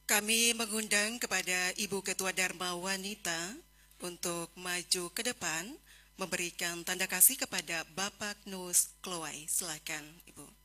Kami mengundang kepada Ibu Ketua Dharma Wanita untuk maju ke depan memberikan tanda kasih kepada Bapak Nus Kloai. Silakan, Ibu.